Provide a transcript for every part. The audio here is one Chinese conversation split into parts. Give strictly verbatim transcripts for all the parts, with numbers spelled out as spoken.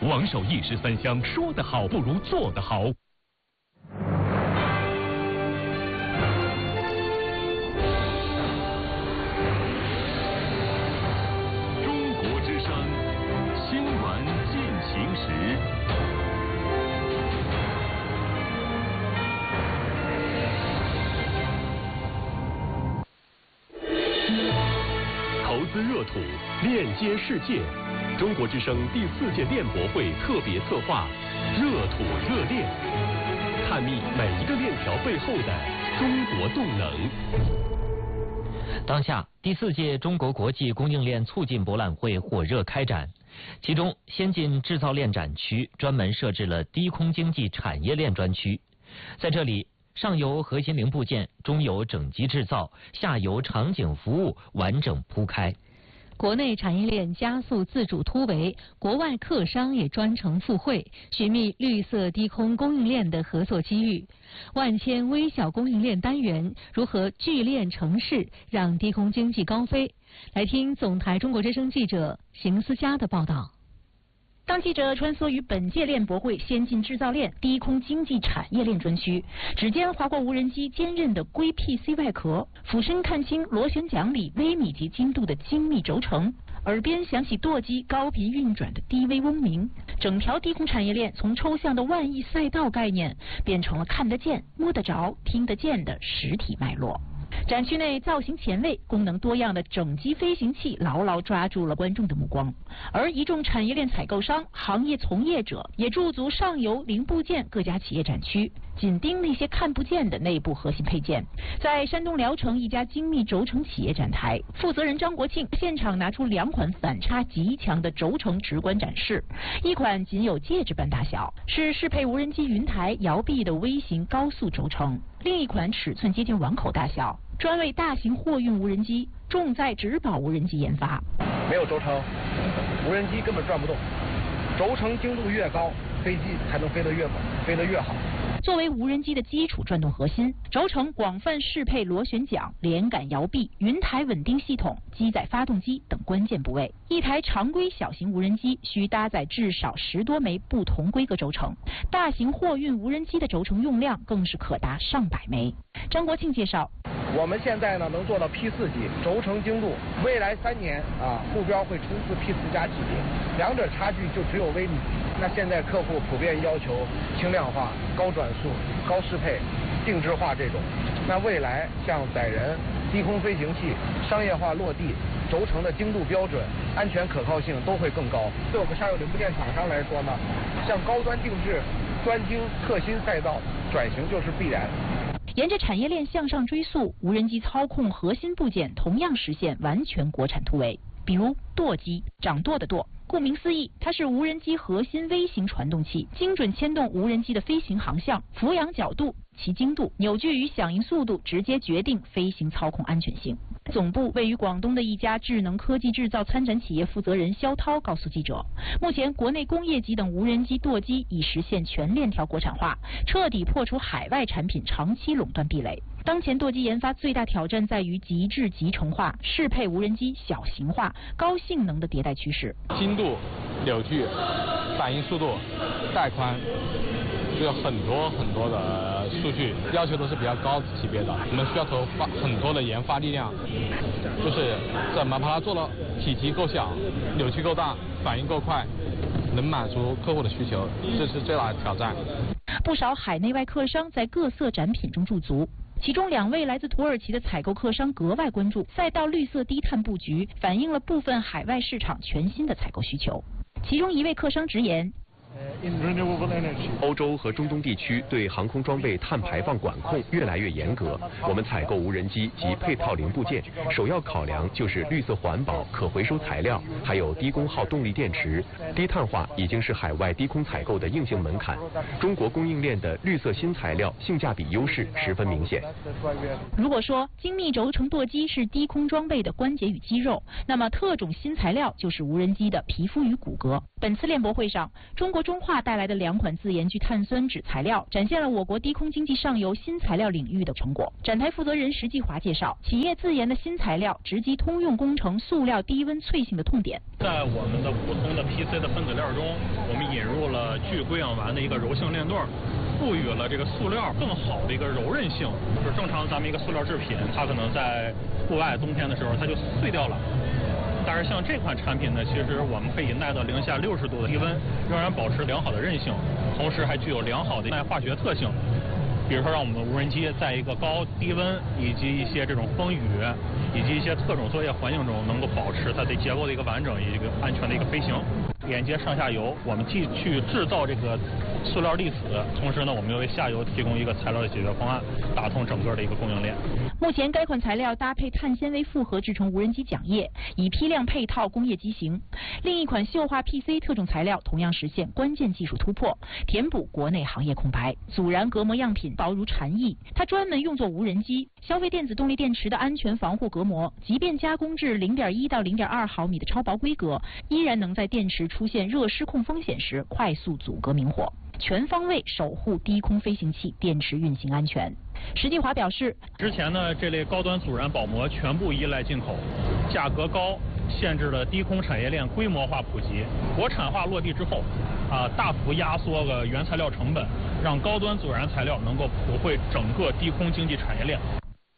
王守一石三香，说得好不如做得好。中国之声，新闻进行时。投资热土，链接世界。中国之声第四届链博会特别策划《热土热链》，探秘每一个链条背后的中国动能。 当下，第四届中国国际供应链促进博览会火热开展，其中先进制造链展区专门设置了低空经济产业链专区，在这里，上游核心零部件，中游整机制造，下游场景服务完整铺开。 国内产业链加速自主突围，国外客商也专程赴会，寻觅绿色低空供应链的合作机遇。万千微小供应链单元如何聚链成市，让低空经济高飞？来听总台中国之声记者邢思佳的报道。 当记者穿梭于本届链博会先进制造链低空经济产业链专区，只见划过无人机坚韧的硅 P C 外壳，俯身看清螺旋桨里微米级精度的精密轴承，耳边响起舵机高频运转的低微嗡鸣。整条低空产业链从抽象的万亿赛道概念，变成了看得见、摸得着、听得见的实体脉络。展区内造型前卫、功能多样的整机飞行器牢牢抓住了观众的目光，而一众产业链采购商、行业从业者也驻足上游零部件各家企业展区，紧盯那些看不见的内部核心配件。在山东聊城一家精密轴承企业展台，负责人张国庆现场拿出两款反差极强的轴承直观展示，一款仅有戒指般大小，是适配无人机云台、摇臂的微型高速轴承。另一款尺寸接近碗口大小，专为大型货运无人机、重载质保无人机研发。 没有轴承，无人机根本转不动。轴承精度越高，飞机才能飞得越猛，飞得越好。 作为无人机的基础转动核心，轴承广泛适配螺旋桨、连杆摇臂、云台稳定系统、机载发动机等关键部位。一台常规小型无人机需搭载至少十多枚不同规格轴承，大型货运无人机的轴承用量更是可达上百枚。张国庆介绍， 我们现在呢能做到 P 四 级轴承精度，未来三年啊目标会冲刺 P 四 加级别，两者差距就只有微米。那现在客户普遍要求轻量化、高转速、高适配、定制化这种。那未来像载人、低空飞行器、商业化落地，轴承的精度标准、安全可靠性都会更高。对我们上游零部件厂商来说呢，像高端定制、专精特新赛道转型就是必然。 沿着产业链向上追溯，无人机操控核心部件同样实现完全国产突围。比如舵机，掌舵的舵，顾名思义，它是无人机核心微型传动器，精准牵动无人机的飞行航向、俯仰角度、其精度、扭矩与响应速度，直接决定飞行操控安全性。总部位于广东的一家智能科技制造参展企业负责人肖涛告诉记者，目前国内工业级等无人机舵机已实现全链条国产化，彻底破除海外产品长期垄断壁垒。当前舵机研发最大挑战在于极致集成化，适配无人机小型化、高性能的迭代趋势。 精度、扭矩、反应速度、带宽，就有很多很多的数据要求都是比较高级别的，我们需要投发很多的研发力量，就是怎么把它做到体积够小、扭矩够大、反应够快，能满足客户的需求，这是最大的挑战。 不少海内外客商在各色展品中驻足，其中两位来自土耳其的采购客商格外关注赛道绿色低碳布局，反映了部分海外市场全新的采购需求。其中一位客商直言， 欧洲和中东地区对航空装备碳排放管控越来越严格，我们采购无人机及配套零部件，首要考量就是绿色环保、可回收材料，还有低功耗动力电池。低碳化已经是海外低空采购的硬性门槛。中国供应链的绿色新材料性价比优势十分明显。 如果说精密轴承舵机是低空装备的关节与肌肉，那么特种新材料就是无人机的皮肤与骨骼。本次链博会上，中国中化带来的两款自研聚碳酸酯材料，展现了我国低空经济上游新材料领域的成果。展台负责人石继华介绍，企业自研的新材料直击通用工程塑料低温脆性的痛点。 在我们的普通的 P C 的分子链中，我们引入了聚硅氧烷的一个柔性链段，赋予了这个塑料更好的一个柔韧性。就是正常咱们一个塑料制品，它可能在户外冬天的时候它就碎掉了。但是像这款产品呢，其实我们可以耐到零下六十度的低温，仍然保持良好的韧性，同时还具有良好的耐化学特性。比如说，让我们的无人机在一个高低温以及一些这种风雨以及一些特种作业环境中，能够保持它的结构的一个完整以及一个安全的一个飞行。连接上下游，我们既去制造这个塑料粒子，同时呢，我们又为下游提供一个材料的解决方案，打通整个的一个供应链。 目前，该款材料搭配碳纤维复合制成无人机桨叶，以批量配套工业机型。另一款溴化 P C 特种材料同样实现关键技术突破，填补国内行业空白。阻燃隔膜样品薄如蝉翼，它专门用作无人机、消费电子动力电池的安全防护隔膜，即便加工至零点一到零点二毫米的超薄规格，依然能在电池出现热失控风险时快速阻隔明火，全方位守护低空飞行器电池运行安全。石继华表示， 之前呢，这类高端阻燃保膜全部依赖进口，价格高，限制了低空产业链规模化普及。国产化落地之后，啊，大幅压缩了原材料成本，让高端阻燃材料能够普惠整个低空经济产业链。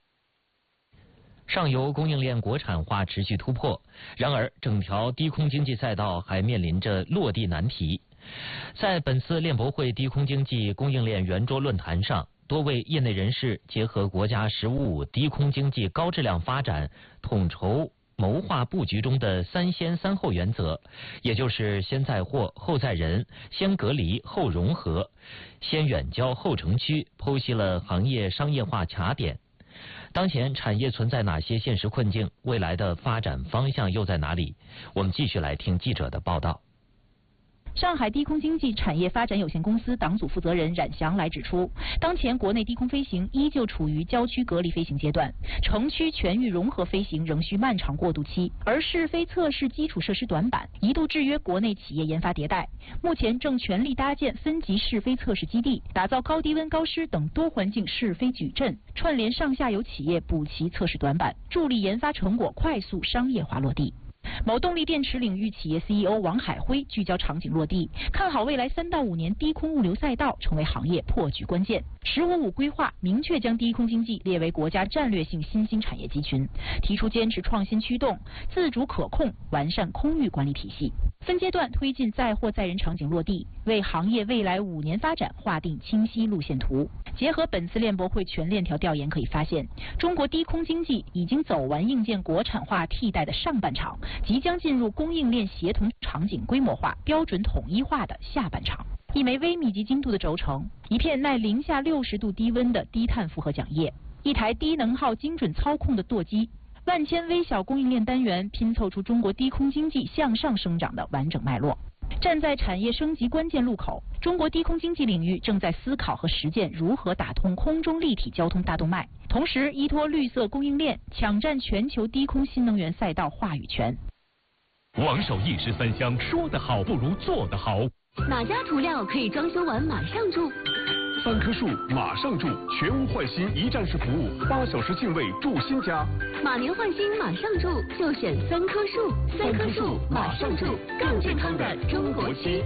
上游供应链国产化持续突破，然而整条低空经济赛道还面临着落地难题。在本次链博会低空经济供应链圆桌论坛上，多位业内人士结合国家“十五五”低空经济高质量发展统筹谋划布局中的三先三后原则，也就是先在货后在人，先隔离后融合，先远郊后城区，剖析了行业商业化卡点。当前产业存在哪些现实困境？未来的发展方向又在哪里？我们继续来听记者的报道。 上海低空经济产业发展有限公司党组负责人冉祥来指出，当前国内低空飞行依旧处于郊区隔离飞行阶段，城区全域融合飞行仍需漫长过渡期，而试飞测试基础设施短板，一度制约国内企业研发迭代。目前正全力搭建分级试飞测试基地，打造高低温、高湿等多环境试飞矩阵，串联上下游企业补齐测试短板，助力研发成果快速商业化落地。某动力电池领域企业 C E O 王海辉聚焦场景落地，看好未来三到五年低空物流赛道成为行业破局关键。十五五规划明确将低空经济列为国家战略性新兴产业集群，提出坚持创新驱动、自主可控，完善空域管理体系，分阶段推进载货载人场景落地，为行业未来五年发展划定清晰路线图。结合本次链博会全链条调研可以发现，中国低空经济已经走完硬件国产化替代的上半场，即将进入供应链协同场景规模化、标准统一化的下半场。一枚微米级精度的轴承，一片耐零下六十度低温的低碳复合桨叶，一台低能耗精准操控的舵机，万千微小供应链单元拼凑出中国低空经济向上生长的完整脉络。站在产业升级关键路口，中国低空经济领域正在思考和实践如何打通空中立体交通大动脉，同时依托绿色供应链抢占全球低空新能源赛道话语权。 王守一石三香，说得好不如做得好。 哪家涂料可以装修完马上住？ 三棵树马上住，全屋换新一站式服务，八小时净位住新家。 马年换新马上住，就选三棵树。三棵树马上住，更健康的中国区。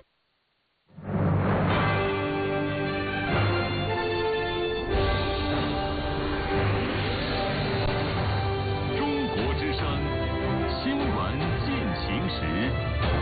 中国之声新闻进行时。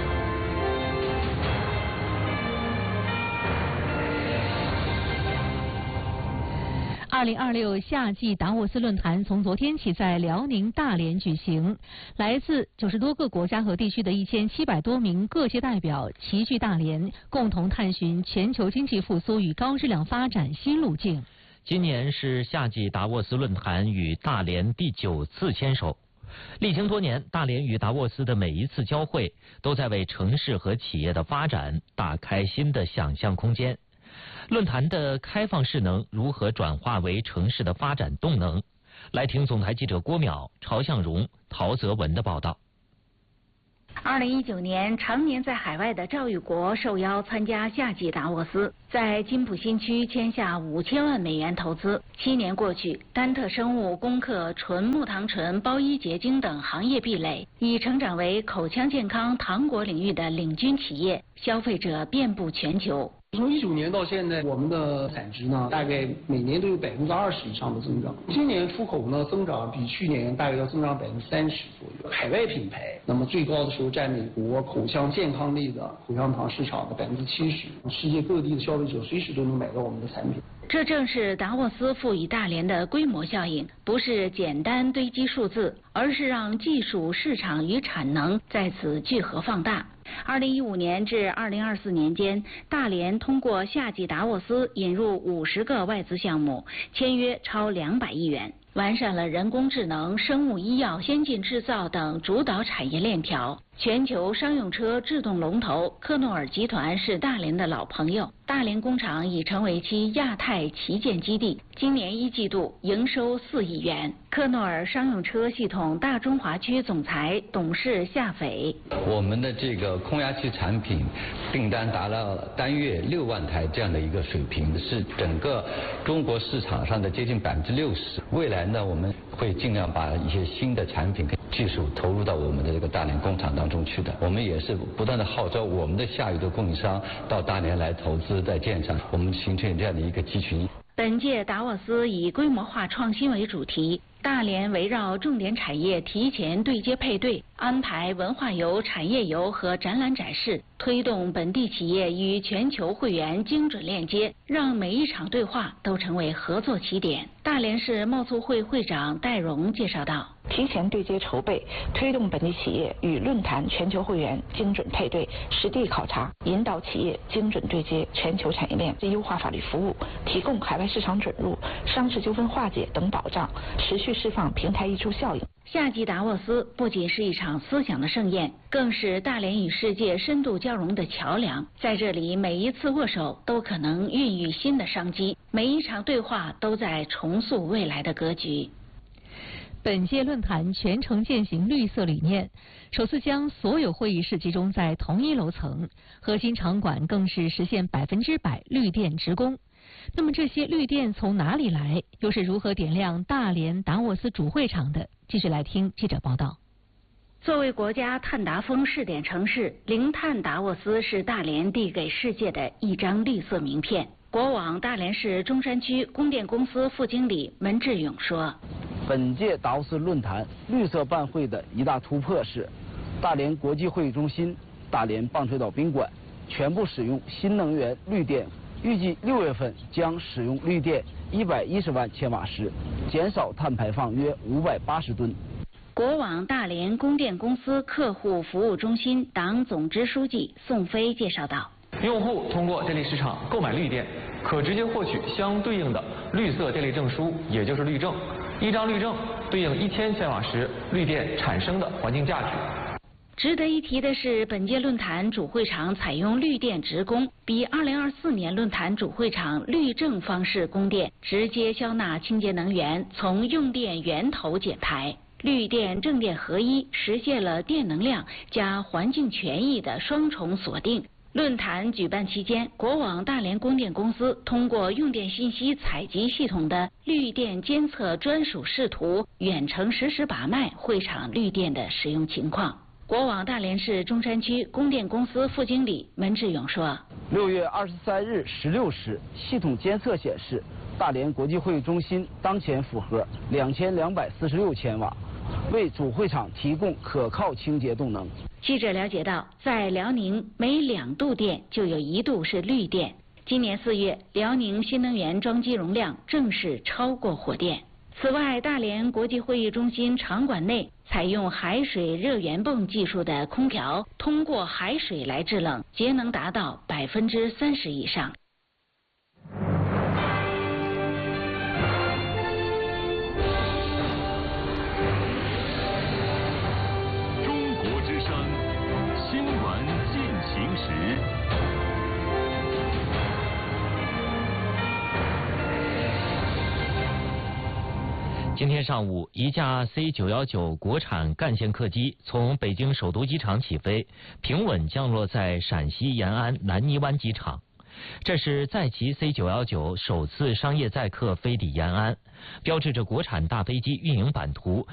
二零二六夏季达沃斯论坛从昨天起在辽宁大连举行，来自九十多个国家和地区的一千七百多名各界代表齐聚大连，共同探寻全球经济复苏与高质量发展新路径。 今年是夏季达沃斯论坛与大连第九次牵手，历经多年，大连与达沃斯的每一次交汇，都在为城市和企业的发展打开新的想象空间。论坛的开放势能如何转化为城市的发展动能？来听总台记者郭淼、朝向荣、陶泽文的报道。 二零一九年，常年在海外的赵玉国受邀参加夏季达沃斯，在金浦新区签下五千万美元投资。七年过去，丹特生物攻克纯木糖醇、包衣结晶等行业壁垒，已成长为口腔健康糖果领域的领军企业，消费者遍布全球。 从一九年到现在，我们的产值呢，大概每年都有百分之二十以上的增长。今年出口呢，增长比去年大概要增长百分之三十左右。海外品牌，那么最高的时候占美国口腔健康类的口香糖市场的百分之七十。世界各地的消费者随时都能买到我们的产品。 这正是达沃斯赋予大连的规模效应，不是简单堆积数字，而是让技术、市场与产能在此聚合放大。二零一五年至二零二四年间，大连通过夏季达沃斯引入五十个外资项目，签约超两百亿元，完善了人工智能、生物医药、先进制造等主导产业链条。全球商用车制动龙头科诺尔集团是大连的老朋友，大连工厂已成为其亚太旗舰基地。今年一季度营收四亿元。科诺尔商用车系统大中华区总裁董事夏斐： 我们的这个空压器产品订单达到单月六万台这样的一个水平，是整个中国市场上的接近百分之六十。未来呢，我们会尽量把一些新的产品技术投入到我们的这个大连工厂当中去的。我们也是不断的号召我们的下游的供应商到大连来投资在建厂，我们形成这样的一个集群。 本届达沃斯以规模化创新为主题，大连围绕重点产业提前对接配对，安排文化游、产业游和展览展示，推动本地企业与全球会员精准链接，让每一场对话都成为合作起点。大连市贸促会会长戴荣介绍道： 提前对接筹备，推动本地企业与论坛全球会员精准配对，实地考察，引导企业精准对接全球产业链，优化法律服务，提供海外市场准入、商事纠纷化解等保障，持续释放平台溢出效应。 夏季达沃斯不仅是一场思想的盛宴，更是大连与世界深度交融的桥梁。在这里，每一次握手都可能孕育新的商机，每一场对话都在重塑未来的格局。 本届论坛全程践行绿色理念，首次将所有会议室集中在同一楼层，核心场馆更是实现百分之百绿电直供。那么这些绿电从哪里来，又是如何点亮大连达沃斯主会场的？继续来听记者报道。 作为国家碳达峰试点城市，零碳达沃斯是大连递给世界的一张绿色名片。国网大连市中山区供电公司副经理门志勇说： 本届达沃斯论坛绿色办会的一大突破是，大连国际会议中心、大连棒槌岛宾馆全部使用新能源绿电，预计六月份将使用绿电一百一十万千瓦时，减少碳排放约五百八十吨。 国网大连供电公司客户服务中心党总支书记宋飞介绍道： 用户通过电力市场购买绿电，可直接获取相对应的绿色电力证书，也就是绿证。一张绿证对应一千千瓦时绿电产生的环境价值。 值得一提的是，本届论坛主会场采用绿电直供，比二零二四年论坛主会场绿证方式供电，直接消纳清洁能源，从用电源头减排。绿电正电合一，实现了电能量加环境权益的双重锁定。论坛举办期间，国网大连供电公司通过用电信息采集系统的绿电监测专属视图，远程实时把脉会场绿电的使用情况。国网大连市中山区供电公司副经理门志勇说： 六月二十三日十六时，系统监测显示，大连国际会议中心当前负荷两千两百四十六千瓦，为主会场提供可靠清洁动能。 记者了解到，在辽宁每两度电就有一度是绿电。今年四月，辽宁新能源装机容量正式超过火电。此外，大连国际会议中心场馆内采用海水热源泵技术的空调，通过海水来制冷，节能达到百分之三十以上。 中国之声新闻进行时。 今天上午，一架 C 九一九国产干线客机从北京首都机场起飞，平稳降落在陕西延安南泥湾机场。这是载骑 C 九一九首次商业载客飞抵延安，标志着国产大飞机运营版图